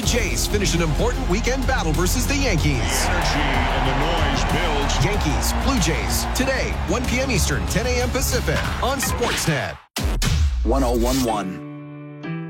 The Jays finish an important weekend battle versus the Yankees. Energy and the noise builds. Yankees, Blue Jays, today, 1 p.m. Eastern, 10 a.m. Pacific, on Sportsnet. 1011